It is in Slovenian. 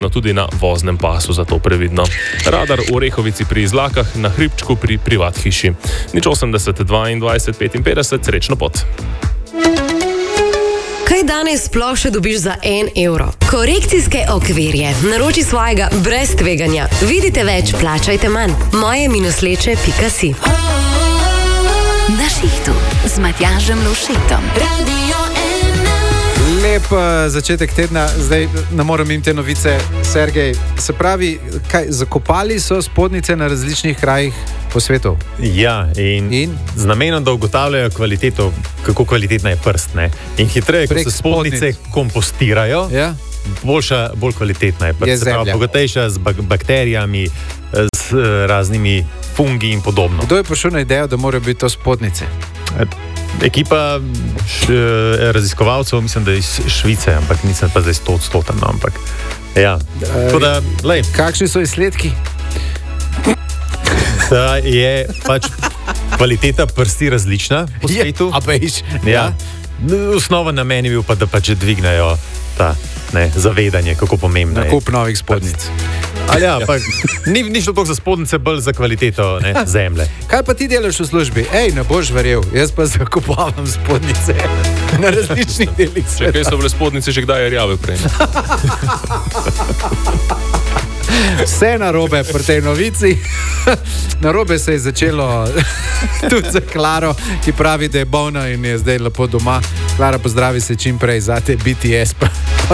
tudi na voznem pasu, zato previdno. Radar v Orehovici pri Izlakah, na hribčku pri privat hiši. 080 22 55, srečno pot. Kaj danes sploh še dobiš za 1 evro? Korekcijske okvirje. Naroči svojega brez tveganja. Vidite več, plačajte manj. moje-leče.si. Na šihtu z Matjažem Lovšetom. Radio 1. Lep začetek tedna, zdaj ne morem jim te novice, Sergej. Se pravi, zakopali so spodnjice na različnih krajih po svetu. Ja, in z namenom, da ugotavljajo kvaliteto, kako kvalitetna je prst. Ne? In hitreje, ko se spodnjice kompostirajo, ja? bolj kvalitetna je prst. Je se pravi, bogatejša z bakterijami, z raznimi fungi in podobno. Kdo je prišel na idejo, da morajo biti to spodnjice? Ekipa raziskovalcev, mislim, da je iz Švice, ampak nisem pa zdaj 100%, no, ampak ja. Da, kakšni so izsledki? Da je pač kvaliteta prsti različna po svetu. Ja. Osnova namen je bil pa, da pač dvignajo ta zavedanje, kako pomembno je. Nakup novih spodnjic. Ali ja, pa ni šlo toliko za spodnjice, bolj za kvaliteto zemlje. Kaj pa ti delaš v službi? Ne boš verjel, jaz pa zakupavam spodnjice na različnih delih sveta. Kaj so bile spodnjice že kdaj rjave prej? Vse narobe pri tej novici. Narobe se je začelo tudi za Klaro, ki pravi, da je bolna in je zdaj lepo doma. Klara, pozdravi se čim prej, zate BTS pa